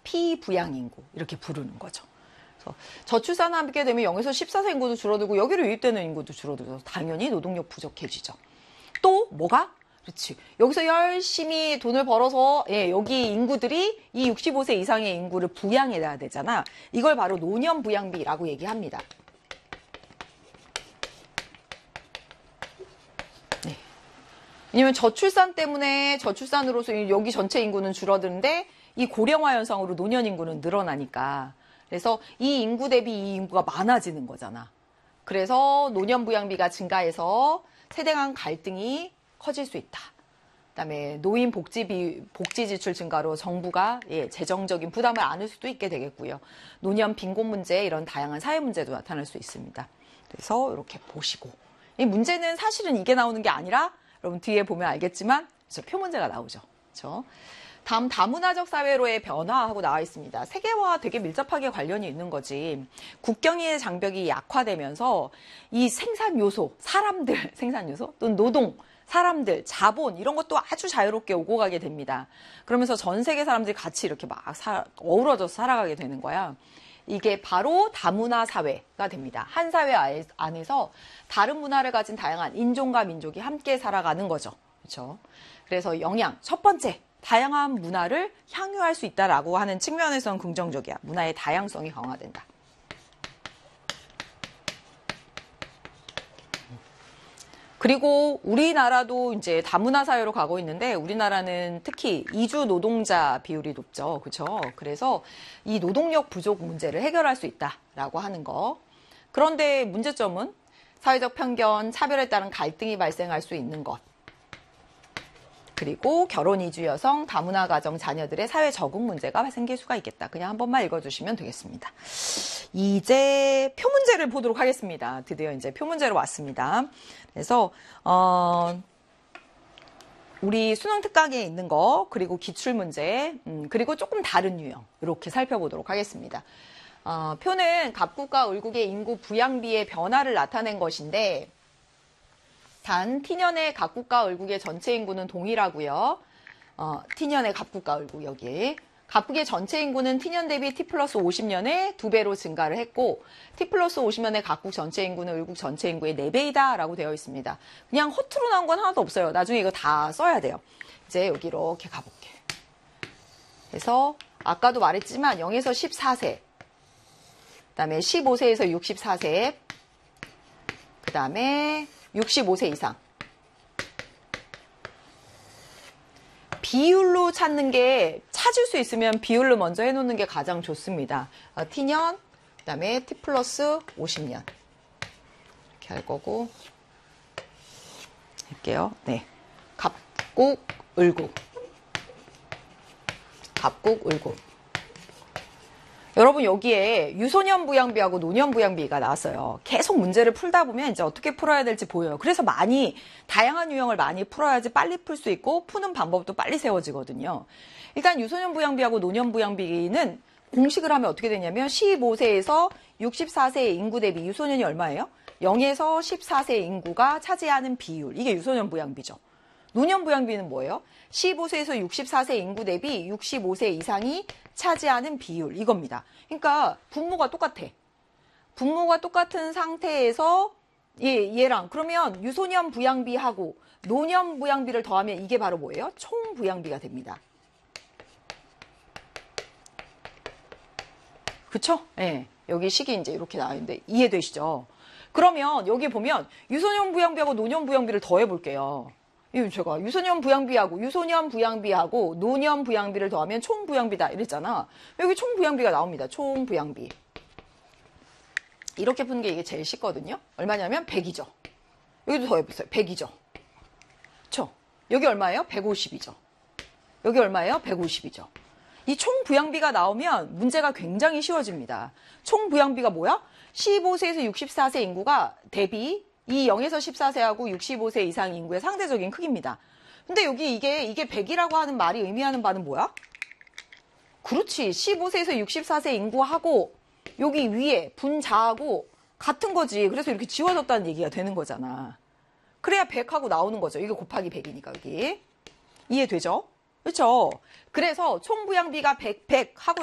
피부양인구 이렇게 부르는 거죠. 그래서 저출산하게 되면 0에서 14세 인구도 줄어들고 여기로 유입되는 인구도 줄어들어서 당연히 노동력 부족해지죠. 또 뭐가? 그렇지. 여기서 열심히 돈을 벌어서 여기 인구들이 이 65세 이상의 인구를 부양해야 되잖아. 이걸 바로 노년 부양비라고 얘기합니다. 네. 왜냐면 저출산 때문에 저출산으로서 여기 전체 인구는 줄어드는데 이 고령화 현상으로 노년 인구는 늘어나니까. 그래서 이 인구 대비 이 인구가 많아지는 거잖아. 그래서 노년 부양비가 증가해서 세대 간 갈등이 커질 수 있다. 그다음에 노인 복지 지출 증가로 정부가 재정적인 부담을 안을 수도 있게 되겠고요. 노년 빈곤 문제 이런 다양한 사회 문제도 나타날 수 있습니다. 그래서 이렇게 보시고 이 문제는 사실은 이게 나오는 게 아니라 여러분 뒤에 보면 알겠지만 표 문제가 나오죠. 그렇죠? 다음 다문화적 사회로의 변화하고 나와 있습니다. 세계화와 되게 밀접하게 관련이 있는 거지. 국경의 장벽이 약화되면서 이 생산 요소, 사람들 생산 요소 또는 노동, 사람들, 자본 이런 것도 아주 자유롭게 오고 가게 됩니다. 그러면서 전 세계 사람들이 같이 이렇게 막 어우러져서 살아가게 되는 거야. 이게 바로 다문화 사회가 됩니다. 한 사회 안에서 다른 문화를 가진 다양한 인종과 민족이 함께 살아가는 거죠. 그렇죠? 그래서 영향, 첫 번째. 다양한 문화를 향유할 수 있다라고 하는 측면에서는 긍정적이야. 문화의 다양성이 강화된다. 그리고 우리나라도 이제 다문화 사회로 가고 있는데 우리나라는 특히 이주 노동자 비율이 높죠. 그렇죠? 그래서 이 노동력 부족 문제를 해결할 수 있다라고 하는 거. 그런데 문제점은 사회적 편견, 차별에 따른 갈등이 발생할 수 있는 것. 그리고 결혼 이주 여성, 다문화 가정 자녀들의 사회 적응 문제가 생길 수가 있겠다. 그냥 한 번만 읽어주시면 되겠습니다. 이제 표 문제를 보도록 하겠습니다. 드디어 이제 표 문제로 왔습니다. 그래서 우리 수능 특강에 있는 거, 그리고 기출 문제, 그리고 조금 다른 유형 이렇게 살펴보도록 하겠습니다. 표는 갑국과 을국의 인구 부양비의 변화를 나타낸 것인데. 단 T년의 갑국과 을국의 전체 인구는 동일하고요. T년의 갑국과 을국 여기. 갑국의 전체 인구는 T년 대비 T 플러스 50년에 2배로 증가를 했고 T 플러스 50년의 갑국 전체 인구는 을국 전체 인구의 4배이다 라고 되어 있습니다. 그냥 허투루 나온 건 하나도 없어요. 나중에 이거 다 써야 돼요. 이제 여기 이렇게 가볼게. 그래서 아까도 말했지만 0에서 14세, 그 다음에 15세에서 64세, 그 다음에 65세 이상. 비율로 찾는 게 찾을 수 있으면 비율로 먼저 해놓는 게 가장 좋습니다. T년, 그 다음에 T 플러스 50년. 이렇게 할 거고. 할게요. 네. 갑국, 을국. 갑국, 을국. 여러분 여기에 유소년 부양비하고 노년 부양비가 나왔어요. 계속 문제를 풀다 보면 이제 어떻게 풀어야 될지 보여요. 그래서 다양한 유형을 많이 풀어야지 빨리 풀 수 있고 푸는 방법도 빨리 세워지거든요. 일단 유소년 부양비하고 노년 부양비는 공식을 하면 어떻게 되냐면 15세에서 64세의 인구 대비 유소년이 얼마예요? 0에서 14세 인구가 차지하는 비율. 이게 유소년 부양비죠. 노년 부양비는 뭐예요? 15세에서 64세 인구 대비 65세 이상이 차지하는 비율 이겁니다. 그러니까 분모가 똑같아. 분모가 똑같은 상태에서 얘랑 그러면 유소년 부양비하고 노년 부양비를 더하면 이게 바로 뭐예요? 총 부양비가 됩니다. 그쵸? 네. 여기 식이 이제 이렇게 나와 있는데 이해되시죠? 그러면 여기 보면 유소년 부양비하고 노년 부양비를 더해 볼게요. 제가 유소년 부양비하고 노년 부양비를 더하면 총 부양비다 이랬잖아. 여기 총 부양비가 나옵니다. 총 부양비. 이렇게 푸는 게 이게 제일 쉽거든요. 얼마냐면 100이죠. 여기도 더해보세요. 100이죠. 그쵸? 여기 얼마예요? 150이죠. 여기 얼마예요? 150이죠. 이 총 부양비가 나오면 문제가 굉장히 쉬워집니다. 총 부양비가 뭐야? 15세에서 64세 인구가 대비 이 0에서 14세하고 65세 이상 인구의 상대적인 크기입니다. 근데 여기 이게 100이라고 하는 말이 의미하는 바는 뭐야? 그렇지. 15세에서 64세 인구하고 여기 위에 분자하고 같은 거지. 그래서 이렇게 지워졌다는 얘기가 되는 거잖아. 그래야 100하고 나오는 거죠. 이게 곱하기 100이니까 여기. 이해되죠? 그렇죠? 그래서 총 부양비가 100 하고